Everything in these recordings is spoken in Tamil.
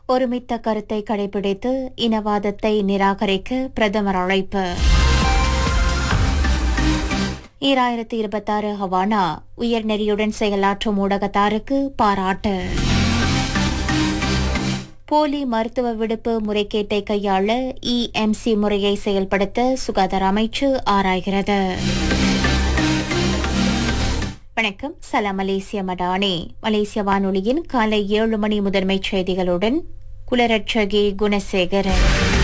ஒருமித்த கருத்தை கடைபிடித்து இனவாதத்தை நிராகரிக்க பிரதமர் அழைப்பு. 2026 ஹவானா உயர்நெறியுடன் செயலாற்றும் ஊடகத்தாருக்கு பாராட்டு. போலி மருத்துவ விடுப்பு முறைகேட்டை கையாள இஎம்சி முறையை செயல்படுத்த சுகாதார அமைச்சு ஆராய்கிறது. வணக்கம், சலாம் மலேசிய மடானி. மலேசிய வானொலியின் காலை 7 மணி முதன்மைச் செய்திகளுடன் குலரட்சகி குணசேகரன்.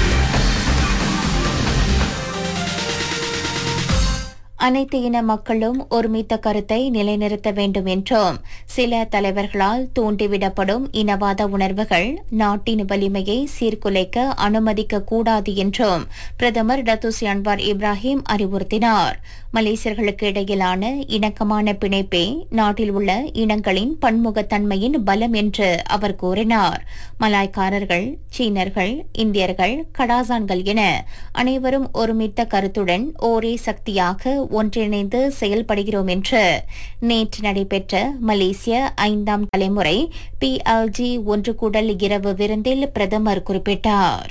அனைத்து இன மக்களும் ஒருமித்த கருத்தை நிலைநிறுத்த வேண்டும் என்றும் சில தலைவர்களால் தூண்டிவிடப்படும் இனவாத உணர்வுகள் நாட்டின் வலிமையை சீர்குலைக்க அனுமதிக்க கூடாது என்றும் பிரதமர் டத்துஸ்ரீ அன்வார் இப்ராஹிம் அறிவுறுத்தினார். மலேசியர்களுக்கு இடையிலான இணக்கமான பிணைப்பே நாட்டில் உள்ள இனங்களின் பன்முகத்தன்மையின் பலம் என்று அவர் கூறினார். மலாய்க்காரர்கள், சீனர்கள், இந்தியர்கள், கடாசான்கள் என அனைவரும் ஒருமித்த கருத்துடன் ஒரே சக்தியாக ஒன்றிணைந்து செயல்படுகிறோம் என்று நேற்று நடைபெற்ற மலேசிய 5ஆம் தலைமுறை PLG ஒன்று கூடல் இரவு விருந்தில் பிரதமர் குறிப்பிட்டார்.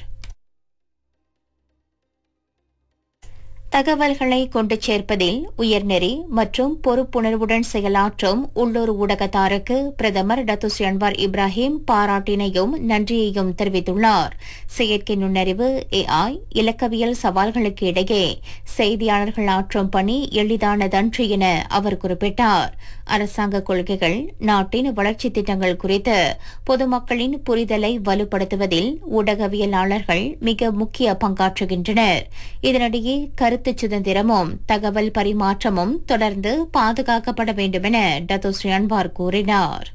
தகவல்களை கொண்டு சேர்ப்பதில் உயர்நெறி மற்றும் பொறுப்புணர்வுடன் செயலாற்றும் உள்ளூர் ஊடகத்தாருக்கு பிரதமர் டத்துஸ்ரீ அன்வார் இப்ராஹிம் பாராட்டினையும் நன்றியையும் தெரிவித்துள்ளார். செயற்கை நுண்ணறிவு AI இலக்கவியல் சவால்களுக்கு இடையே செய்தியாளர்கள் ஆற்றும் பணி எளிதானதன்று என அவர் குறிப்பிட்டார். அரசாங்க கொள்கைகள், நாட்டின் வளர்ச்சி திட்டங்கள் குறித்து பொதுமக்களின் புரிதலை வலுப்படுத்துவதில் ஊடகவியலாளர்கள் மிக முக்கிய பங்காற்றுகின்றனர். இதனிடையே கருத்து சுதந்திரமும் தகவல் பரிமாற்றமும் தொடர்ந்து பாதுகாக்கப்பட வேண்டுமென டத்துஸ்ரீ அன்வார் கூறினார்.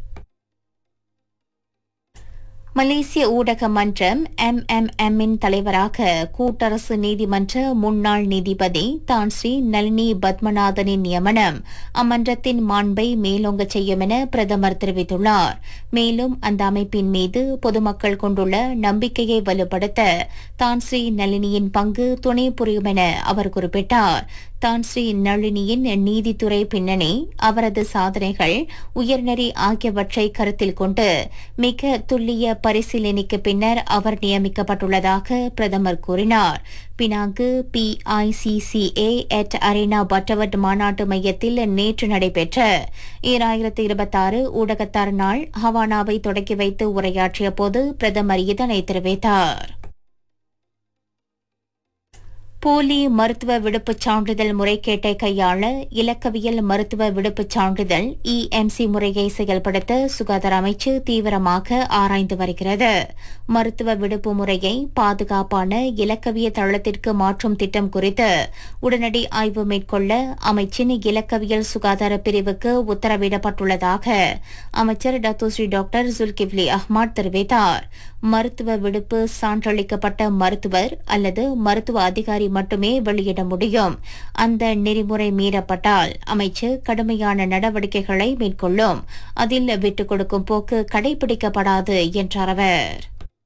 மலேசிய ஊடக மன்றம் MMM-இன் தலைவராக கூட்டரசு நீதிமன்ற முன்னாள் நீதிபதி தான்ஸ்ரீ நளினி பத்மநாதனின் நியமனம் அம்மன்றத்தின் மாண்பை மேலோங்க செய்யும் என பிரதமர் தெரிவித்துள்ளார். மேலும் அந்த அமைப்பின் மீது பொதுமக்கள் கொண்டுள்ள நம்பிக்கையை வலுப்படுத்த தான்ஸ்ரீ நளினியின் பங்கு துணை புரியும் என அவர் குறிப்பிட்டார். தான்ஸ்ரீ நளினியின் நீதித்துறை பின்னணி, அவரது சாதனைகள், உயர்நெறி ஆகியவற்றை கருத்தில் கொண்டு மிக துல்லிய பரிசீலனைக்கு பின்னர் அவர் நியமிக்கப்பட்டுள்ளதாக பிரதமர் கூறினார். பினாங்கு PICCA அரேனா பட்டவட் மாநாட்டு மையத்தில் நேற்று நடைபெற்ற 2026 ஊடகத்தார் நாள் ஹவானாவை தொடக்கி வைத்து உரையாற்றிய போது பிரதமர் இதனை தெரிவித்தார். போலி மருத்துவ விடுப்புச் சான்றிதழ் முறைகேட்டை கையாள இலக்கவியல் மருத்துவ விடுப்புச் சான்றிதழ் EMC முறையை செயல்படுத்த சுகாதார அமைச்சு தீவிரமாக ஆராய்ந்து வருகிறது. மருத்துவ விடுப்பு முறையை பாதுகாப்பான இலக்கவிய தளத்திற்கு மாற்றும் திட்டம் குறித்து உடனடி ஆய்வு மேற்கொள்ள அமைச்சின் இலக்கவியல் சுகாதார பிரிவுக்கு உத்தரவிடப்பட்டுள்ளதாக அமைச்சர் டத்துஸ்ரீ டாக்டர் ஜுல்கிஃப்லி அஹ்மத் தெரிவித்தார். மருத்துவ விடுப்பு சான்றளிக்கப்பட்ட மருத்துவர் அல்லது மருத்துவ அதிகாரி மட்டுமே வெளியிட முடியும். அந்த நெறிமுறை மீறப்பட்டால் அமைச்சு கடுமையான நடவடிக்கைகளை மேற்கொள்ளும். அதில் விட்டுக் கொடுக்கும் போக்கு கடைபிடிக்கப்படாது என்றார் அவர்.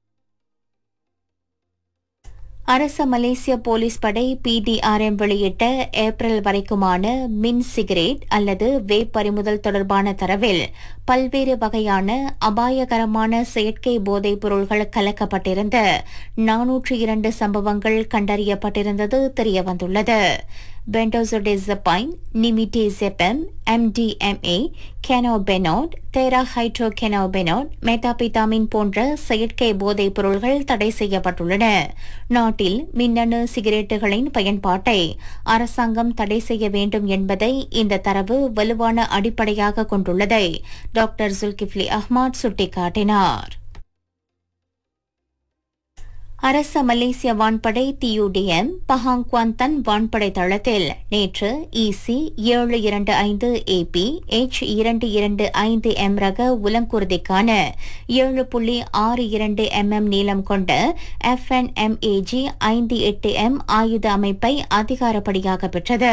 அரச மலேசிய போலீஸ் படை PDRM வெளியிட்ட ஏப்ரல் வரைக்குமான மின் சிகரெட் அல்லது வேப் பறிமுதல் தொடர்பான தரவில் பல்வேறு வகையான அபாயகரமான செயற்கை போதைப் பொருள்கள் கலக்கப்பட்டிருந்த 402 சம்பவங்கள் கண்டறியப்பட்டிருந்தது தெரியவந்துள்ளது. பென்டோசோடிசபைன், நிமிடேசெபம், MDMA, கெனோபெனோட், தெராஹைட்ரோகெனோபெனோட், மெத்தாபிதாமின் போன்ற செயற்கை போதைப் பொருள்கள் தடை செய்யப்பட்டுள்ளன. நாட்டில் மின்னணு சிகரெட்டுகளின் பயன்பாட்டை அரசாங்கம் தடை செய்ய வேண்டும் என்பதை இந்த தரவு வலுவான அடிப்படையாக கொண்டுள்ளதை டாக்டர் ஜுல்கிஃப்லி அஹ்மத் சுட்டிக்காட்டினார். அரச மலேசிய வான்படை TUDM பஹாங் குவாந்தன் வான்படை தளத்தில் நேற்று EC 725 AP H225M ரக உலங்கூர்திக்கான 7.62 mm நீளம் கொண்ட FNMAG 58M ஆயுத அமைப்பை அதிகாரப்படியாக பெற்றது.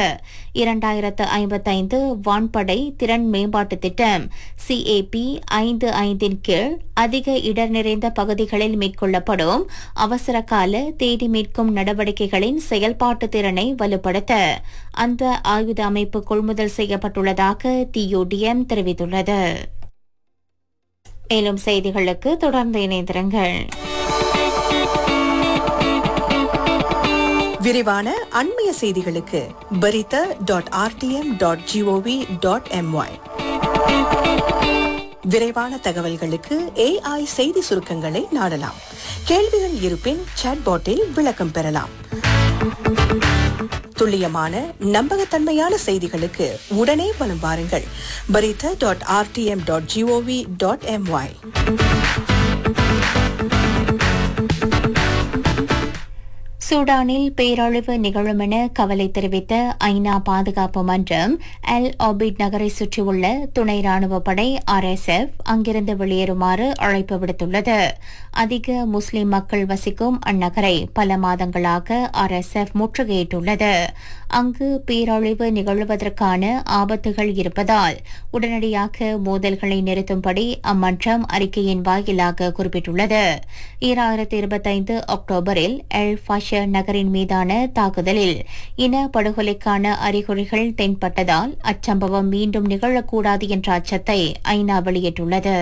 2055 வான்படை திறன் மேம்பாட்டு திட்டம் CAP 55 கீழ் அதிக இடர் நிறைந்த பகுதிகளில் மேற்கொள்ளப்படும் அவசர கால தேடி மீட்கும் நடவடிக்கைகளின் செயல்பாட்டு திறனை வலுப்படுத்த அந்த ஆயுத அமைப்பு கொள்முதல் செய்யப்பட்டுள்ளதாக TUDM தெரிவித்துள்ளது. மேலும் செய்திகளுக்கு தொடர்ந்து இணைந்திருங்கள். விரிவான அண்மைய செய்திகளுக்கு berita.rtm.gov.my. விரைவான தகவல்களுக்கு AI செய்தி சுருக்கங்களை நாடலாம். கேள்விகள் இருப்பின் சாட்பாட்டில் விளக்கம் பெறலாம். துல்லியமான நம்பகத்தன்மையான செய்திகளுக்கு உடனே வலம் வாருங்கள். berita.rtm.gov.my. சூடானில் பேரழிவு நிகழும் என கவலை தெரிவித்த ஐநா பாதுகாப்பு மன்றம் அல் ஆபிட் நகரை சுற்றியுள்ள துணை ராணுவ படை RSF அங்கிருந்து வெளியேறுமாறு அழைப்பு விடுத்துள்ளது. அதிக முஸ்லிம் மக்கள் வசிக்கும் அந்நகரை பல மாதங்களாக RSF முற்றுகையிட்டுள்ளது. அங்கு பேரழிவு நிகழ்வதற்கான ஆபத்துகள் இருப்பதால் உடனடியாக மோதல்களை நிறுத்தும்படி அம்மன்றம் அறிக்கையின் வாயிலாக குறிப்பிட்டுள்ளது. 2025 அக்டோபரில் எல் ஃபஷர் நகரின் மீதான தாக்குதலில் இன படுகொலைக்கான அறிகுறிகள் தென்பட்டதால் அச்சம்பவம் மீண்டும் நிகழக்கூடாது என்ற அச்சத்தை ஐநா வெளியிட்டுள்ளது.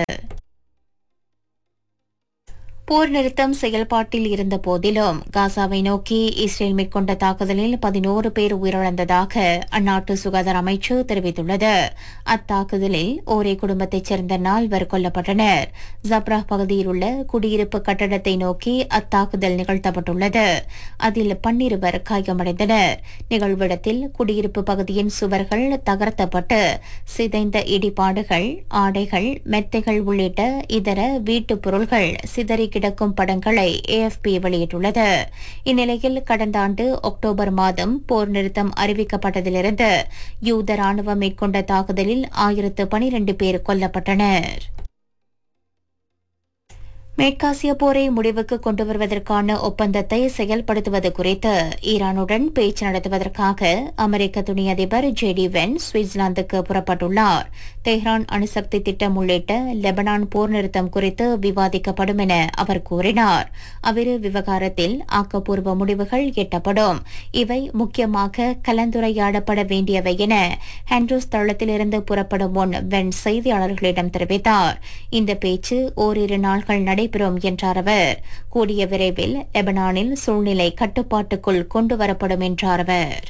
போர் நிறுத்தம் செயல்பாட்டில் இருந்த போதிலும் காசாவை நோக்கி இஸ்ரேல் மேற்கொண்ட தாக்குதலில் 11 பேர் உயிரிழந்ததாக அந்நாட்டு சுகாதார அமைச்சு தெரிவித்துள்ளது. அத்தாக்குதலில் ஒரே குடும்பத்தைச் சேர்ந்த 4 கொல்லப்பட்டனர். ஜப்ரா பகுதியில் உள்ள குடியிருப்பு கட்டடத்தை நோக்கி அத்தாக்குதல் நிகழ்த்தப்பட்டுள்ளது. அதில் 12 காயமடைந்தனர். நிகழ்விடத்தில் குடியிருப்பு பகுதியின் சுவர்கள் தகர்த்தப்பட்டு சிதைந்த இடிபாடுகள், ஆடைகள், மெத்தைகள் உள்ளிட்ட இதர வீட்டுப் பொருள்கள் சிதறி கிடக்கும் படங்களை AFP வெளியிட்டுள்ளது. இந்நிலையில் கடந்த ஆண்டு அக்டோபர் மாதம் போர் நிறுத்தம் அறிவிக்கப்பட்டதிலிருந்து யூத ராணுவம் மேற்கொண்ட தாக்குதலில் 1012 பேர் கொல்லப்பட்டனர். மேற்காசிய போரை முடிவுக்கு கொண்டு வருவதற்கான ஒப்பந்தத்தை செயல்படுத்துவது குறித்து ஈரானுடன் பேச்சு நடத்துவதற்காக அமெரிக்க துணை அதிபர் JD Vance சுவிட்சர்லாந்துக்கு புறப்பட்டுள்ளார். தெஹ்ரான் அணுசக்தி திட்டம் உள்ளிட்ட லெபனான் போர் நிறுத்தம் குறித்து விவாதிக்கப்படும் என அவர் கூறினார். அவ்விரு விவகாரத்தில் ஆக்கப்பூர்வ முடிவுகள் எட்டப்படும். இவை முக்கியமாக கலந்துரையாடப்பட வேண்டியவை என ஹாண்ட்ரூஸ் தளத்திலிருந்து புறப்படும் முன் வென்ஸ் செய்தியாளர்களிடம் தெரிவித்தார். இந்த பேச்சு ஓரிரு நாட்கள் நடைபெறும் என்றார் அவர். கூடிய விரைவில் லெபனானில் சூழ்நிலை கட்டுப்பாட்டுக்குள் கொண்டுவரப்படும் என்றார் அவர்.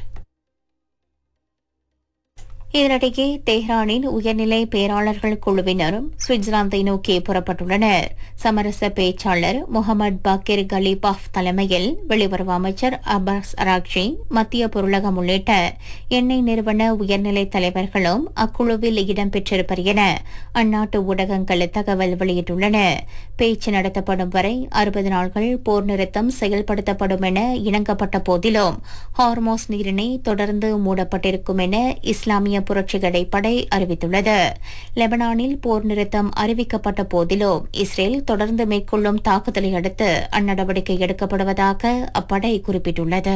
இதனிடையே தெஹ்ரானின் உயர்நிலை பேராளர்கள் குழுவினரும் சுவிட்சர்லாந்தை நோக்கி புறப்பட்டுள்ளனர். சமரச பேச்சாளர் முகமது பாக்கிர் கலிபாஃப் தலைமையில் வெளியுறவு அமைச்சர் அப்பாஸ் அராக்சி, மத்திய பொருளகம் உள்ளிட்ட எண்ணெய் நிறுவன உயர்நிலை தலைவர்களும் அக்குழுவில் இடம்பெற்றிருப்பர் என அந்நாட்டு ஊடகங்கள் தகவல் வெளியிட்டுள்ளன. பேச்சு நடத்தப்படும் வரை 60 நாட்கள் போர் நிறுத்தம் செயல்படுத்தப்படும் என இணங்கப்பட்ட போதிலும் ஹார்மோஸ் நீரிணை தொடர்ந்து மூடப்பட்டிருக்கும் என இஸ்லாமிய புரட்சிகடை படை அறிவித்துள்ளது. லெபனானில் போர் நிறுத்தம் அறிவிக்கப்பட்ட போதிலும் இஸ்ரேல் தொடர்ந்து மேற்கொள்ளும் தாக்குதலை அடுத்து அந்நடவடிக்கை எடுக்கப்படுவதாக அப்படை குறிப்பிட்டுள்ளது.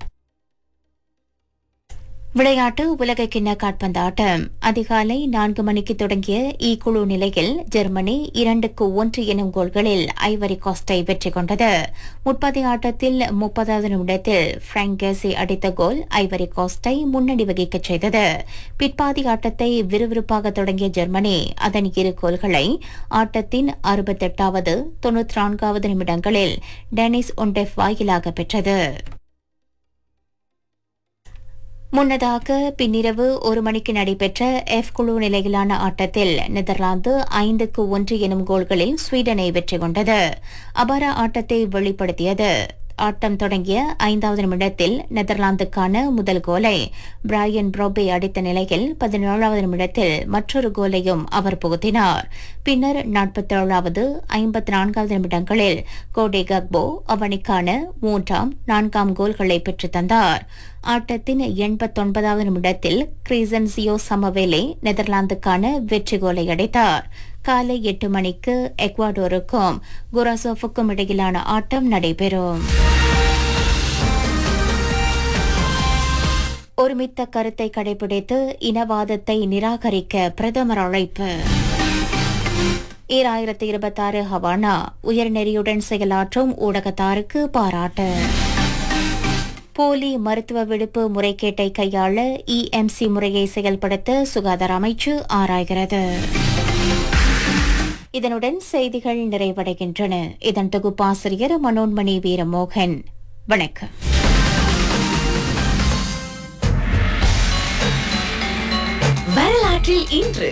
விளையாட்டு உலகக்கிண்ண காற்பந்தாட்டம் அதிகாலை 4 மணிக்கு தொடங்கிய குழு நிலையில் ஜெர்மனி 2-1 எனும் கோல்களில் ஐவரி கோஸ்டை வெற்றி கொண்டது. முற்பதி ஆட்டத்தில் 30வது நிமிடத்தில் பிராங்கேசி அடித்த கோல் ஐவரி கோஸ்டை முன்னணி வகிக்கச் செய்தது. பிற்பாதி ஆட்டத்தை விறுவிறுப்பாக தொடங்கிய ஜெர்மனி அதன் 2 கோல்களை ஆட்டத்தின் 68வது, 94வது நிமிடங்களில் டெனிஸ் ஒண்டெஃப் வாயிலாக பெற்றது. முன்னதாக பின்னிரவு 1 மணிக்கு நடைபெற்ற F குழு நிலையிலான ஆட்டத்தில் நெதர்லாந்து 5-1 எனும் கோல்களில் ஸ்வீடனை வெற்றி கொண்டது. அபார ஆட்டத்தை வெளிப்படுத்தியது. ஆட்டம் தொடங்கிய 5வது நிமிடத்தில் நெதர்லாந்துக்கான முதல் கோலை பிரையன் ப்ரோபே அடித்த நிலையில் 17வது நிமிடத்தில் மற்றொரு கோலையும் அவர் புகுத்தினார். பின்னர் 47வது, 54வது நிமிடங்களில் கோடே கக்போ அவனிக்கான 3ஆம், 4ஆம் கோல்களை பெற்றுத் தந்தார். ஆட்டத்தின் 89வது நிமிடத்தில் கிரீசன்சியோ சமவேலே நெதர்லாந்துக்கான வெற்றி கோலை அடித்தார். காலை 8 மணிக்கு எக்வாடோருக்கும் குராசோஃபுக்கும் இடையிலான ஆட்டம் நடைபெறும். ஒருமித்த கருத்தை கடைபிடித்து இனவாதத்தை நிராகரிக்க பிரதமர் அழைப்பு. 2026 ஹவானா உயர்நெறியுடன் செயலாற்றும் ஊடகத்தாருக்கு பாராட்டு. போலி மருத்துவ விடுப்பு முறைகேட்டை கையாள EMC முறையை செயல்படுத்த சுகாதார அமைச்சு ஆராய்கிறது. இதனுடன் செய்திகள் நிறைவடைகின்றன. இதன் தொகுப்பாசிரியர் மனோன்மணி வீரமோகன். வணக்கம். வரலாற்றில் இன்று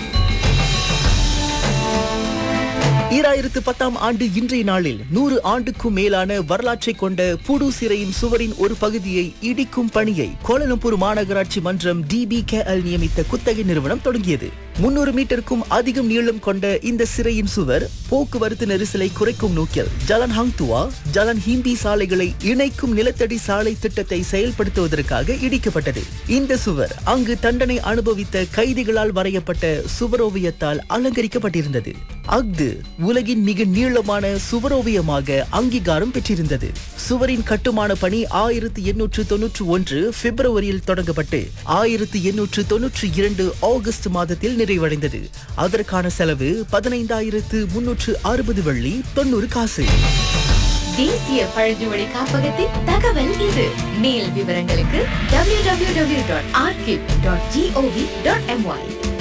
2010 ஆண்டு இன்றைய நாளில் 100 ஆண்டுக்கும் மேலான வரலாற்றை கொண்ட புடு சிறையின் சுவரின் ஒரு பகுதியை இடிக்கும் பணியை கோலாலம்பூர் மாநகராட்சி மன்றம் DBKL நியமித்த குத்தகை நிறுவனம் தொடங்கியது. 300 மீட்டருக்கும் அதிகம் நீளம் கொண்ட இந்த சிறையின் சுவர் போக்குவரத்து நெரிசலை குறைக்கும் நோக்கில் ஜலன் ஹங்துவா, ஜலன் ஹிம்பி சாலைகளை இணைக்கும் நிலத்தடி சாலை திட்டத்தை செயல்படுத்துவதற்காக இடிக்கப்பட்டது. இந்த சுவர் அங்கு தண்டனை அனுபவித்த கைதிகளால் வரையப்பட்ட சுவரோவியத்தால் அலங்கரிக்கப்பட்டிருந்தது. அஃது உலகின் மிக நீளமான சுவரோவியமாக அங்கீகாரம் பெற்றிருந்தது. சுவரின் கட்டுமான பணி 1891 பிப்ரவரியில் தொடங்கப்பட்டு 1892 ஆகஸ்ட் மாதத்தில் நிறைவடைந்தது. அதற்கான செலவு 15,360 வெள்ளி 90 காசு. தேசிய பழங்குடி காப்பகத்தின் தகவல் இது. மேல் விவரங்களுக்கு www.archive.gov.my